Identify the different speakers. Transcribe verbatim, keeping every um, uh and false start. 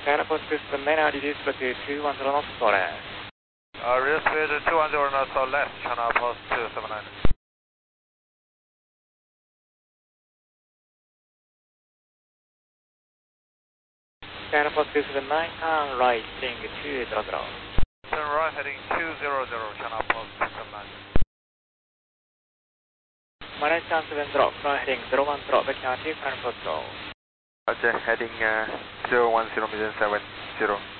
Speaker 1: China Post System main altitude speed to two one zero knots or less.
Speaker 2: Uh, real speed two one zero knots or less, China Post two seven nine.
Speaker 1: China Post two seven nine, turn right heading two zero zero.
Speaker 2: Turn right heading two zero zero, China Post two seven nine.
Speaker 1: Minus turn seven zero, fly heading zero one zero, back altitude, China Post go.
Speaker 2: Roger, heading uh, zero one zero, million seven zero.